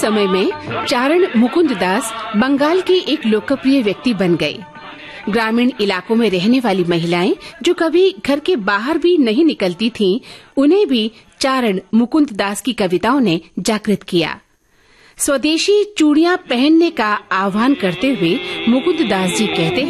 समय में चारण मुकुंद दास बंगाल के एक लोकप्रिय व्यक्ति बन गए। ग्रामीण इलाकों में रहने वाली महिलाएं जो कभी घर के बाहर भी नहीं निकलती थीं, उन्हें भी चारण मुकुंद दास की कविताओं ने जागृत किया। स्वदेशी चूड़ियां पहनने का आह्वान करते हुए मुकुंद दास जी कहते